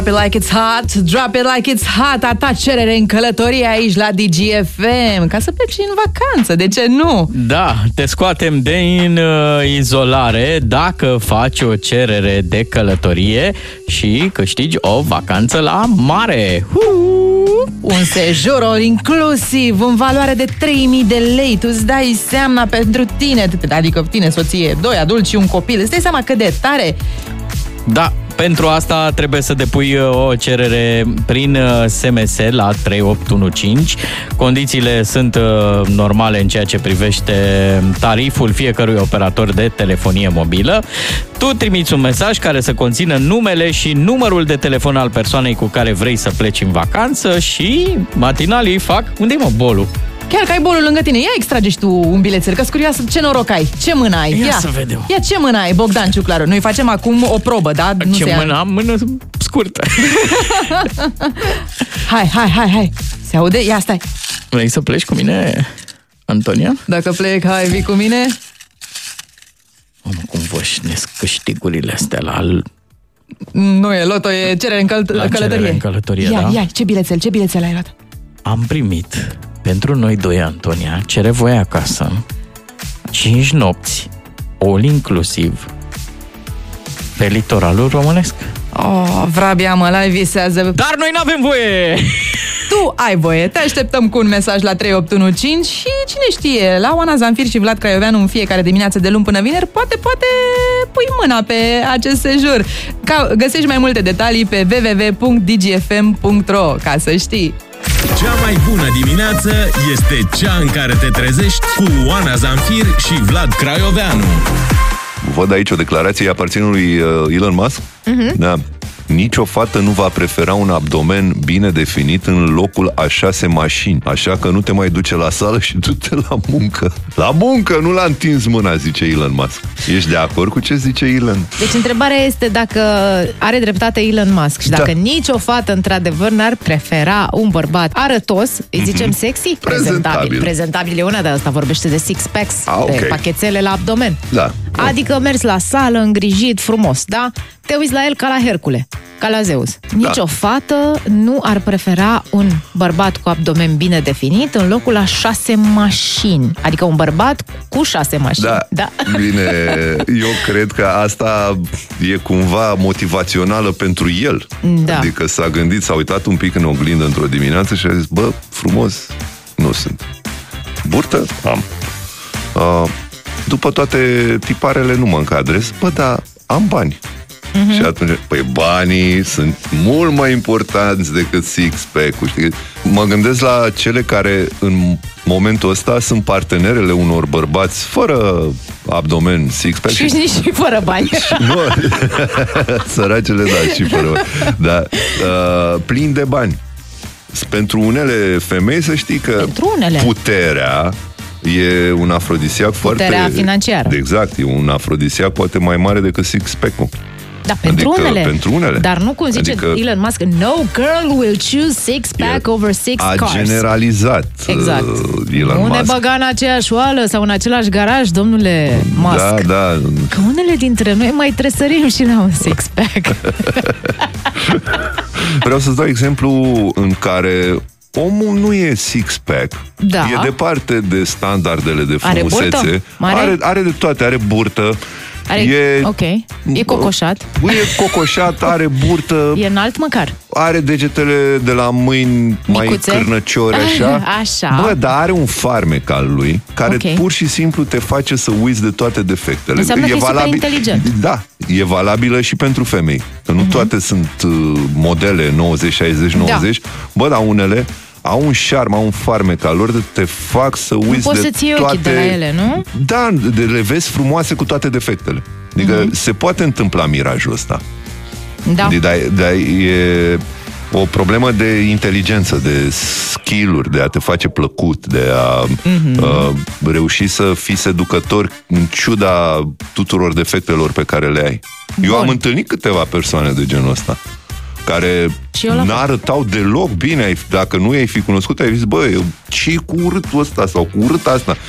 Like it's hot, drop it like it's hot. A ta cerere în călătorie aici la DGFM, ca să pleci în vacanță, de ce nu? Da, te scoatem din izolare dacă faci o cerere de călătorie și câștigi o vacanță la mare. Un sejur all inclusiv în valoare de 3.000 de lei. Tu îți dai seama pentru tine, adică tine, soție, 2 adulți și un copil. Îți dai seama cât de tare? Da, pentru asta trebuie să depui o cerere prin SMS la 3815. Condițiile sunt normale în ceea ce privește tariful fiecărui operator de telefonie mobilă. Tu trimiți un mesaj care să conțină numele și numărul de telefon al persoanei cu care vrei să pleci în vacanță și matinalii fac... Unde-i mă bolul? Chiar că ai bolul lângă tine, ia extrage tu un bilețel, că-s curioasă ce noroc ai. Ce mână ai? Ia să vedem. Ia ce mână ai, Bogdan Ciuclaru? Noi facem acum o probă, da? Nu ce mână am? Mână scurtă. Hai. Se aude? Ia, stai. Vrei să pleci cu mine, Antonia? Dacă plec, hai, vii cu mine? Mamă, cum vășnesc câștigurile astea la... Nu e loto, e cerere în călătorie. Cerere în călătorie, ia, da? Ia, ce bilețel ai luat? Am primit pentru noi doi, Antonia, cere voie acasă, 5 nopți, all inclusiv, pe litoralul românesc. Oh, vrabia mă, la visează. Dar noi n-avem voie! Tu ai voie, te așteptăm cu un mesaj la 3815 și cine știe, la Oana Zanfir și Vlad Craioveanu în fiecare dimineață de luni până vineri, poate pui mâna pe acest sejur. Găsești mai multe detalii pe www.dgfm.ro, ca să știi. Cea mai bună dimineață este cea în care te trezești cu Oana Zanfir și Vlad Craioveanu. Văd aici o declarație aparține lui Elon Musk. Da. Nicio fată nu va prefera un abdomen bine definit în locul a 6 mașini. Așa că nu te mai duce la sală și du-te la muncă. La muncă, nu la întins mâna, zice Elon Musk. Ești de acord cu ce zice Elon? Deci întrebarea este dacă are dreptate Elon Musk și dacă nicio fată într-adevăr n-ar prefera un bărbat arătos, îi zicem sexy? Prezentabil e una, dar asta vorbește de six-packs, de pachețele la abdomen. Da. Adică mergi la sală, îngrijit, frumos, da? Te uiți la el ca la Hercule, ca la Zeus. Nicio fată nu ar prefera un bărbat cu abdomen bine definit în locul a 6 mașini. Adică un bărbat cu 6 mașini. Da. Bine, eu cred că asta e cumva motivațională pentru el. Da. Adică s-a gândit, s-a uitat un pic în oglindă într-o dimineață și a zis, bă, frumos nu sunt. Burtă? Am. După toate tiparele nu mă încadrez. Bă, dar am bani. Și atunci, păi banii sunt mult mai importanți decât six-pack-ul, știi? Mă gândesc la cele care în momentul ăsta sunt partenerele unor bărbați fără abdomen, six-pack. Și nici fără bani. Nu, săracele, da, și fără bani. Da, plin de bani. Pentru unele femei, să știi că puterea e un afrodisiac foarte... Puterea financiară. Exact, e un afrodisiac poate mai mare decât six-pack-ul. Da, pentru unele. Dar nu cum zice Elon Musk, no girl will choose six-pack over six cars. A generalizat Elon Musk. Nu ne băga în aceeași oală sau în același garaj, domnule Musk. Da. Că unele dintre noi mai tresărim și la un six-pack. Vreau să-ți dau exemplu în care omul nu e six-pack. Da. E departe de standardele de Are frumusețe. burtă? Are de toate, are burtă. E cocoșat. E cocoșat, are burtă. E înalt măcar. Are degetele de la mâini mai cârnăciori, așa. Bă, dar are un farmec al lui care pur și simplu te face să uiți de toate defectele. Înseamnă că e super inteligent. Da, e valabilă și pentru femei. Că nu toate sunt modele 90, 60, 90. Da. Bă, dar unele au un șarm, au un farmec al lor de te fac să uiți de toate... Nu poți să-ți iei ochii de la ele, nu? Da, le vezi frumoase cu toate defectele. Adică se poate întâmpla mirajul ăsta. Da. Dar e o problemă de inteligență, de skill-uri, de a te face plăcut, de a reuși să fii seducător în ciuda tuturor defectelor pe care le ai. Eu am întâlnit câteva persoane de genul ăsta care n-arătau deloc bine. Dacă nu i-ai fi cunoscut, ai zis, bă, ce cu urâtul ăsta sau cu urâta asta?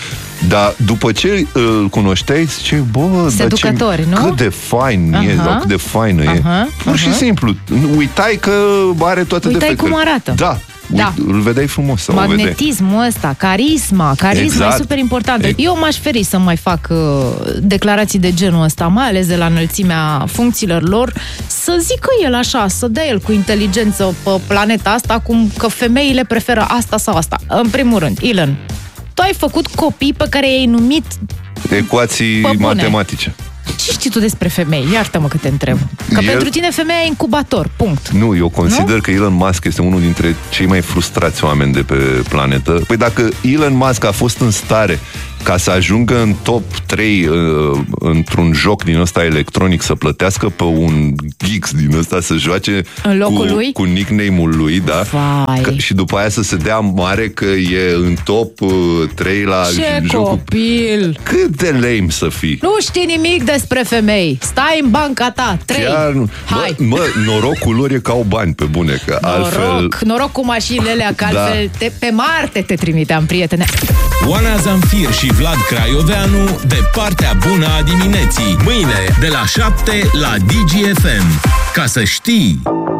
Dar după ce îl cunoșteai, zice, seducători, nu? Cât de fain e, sau cât de faină e. Pur și simplu, uitai că are toate defectele. Uitai cum arată. Da. Îl vedeai frumos. Magnetismul ăsta, carisma exact. E super importantă. Eu m-aș feri să mai fac declarații de genul ăsta, mai ales de la înălțimea funcțiilor lor, să zică el așa, să dea el cu inteligență pe planeta asta, cum că femeile preferă asta sau asta. În primul rând, Elon, tu ai făcut copii pe care i-ai numit ecuații matematice. Ce știi tu despre femei? Iartă-mă că te întreb. Că pentru tine femeia e incubator, punct. Nu, eu consider că Elon Musk este unul dintre cei mai frustrați oameni de pe planetă. Păi dacă Elon Musk a fost în stare ca să ajungă în top 3 într-un joc din ăsta electronic, să plătească pe un geeks din ăsta să joace în locul lui? Cu nickname-ul lui, da? Și după aia să se dea mare că e în top 3 la ce jocul. Copil! Cât de lame să fii! Nu știi nimic despre femei. Stai în banca ta. 3. Hai. Norocul lor e că au bani, pe bune, că altfel... Noroc cu mașinile alea, că altfel pe Marte te trimiteam, prietene. Oana Zamfir și Vlad Craioveanu, de partea bună a dimineții. Mâine, de la 7 la DGFM. Ca să știi...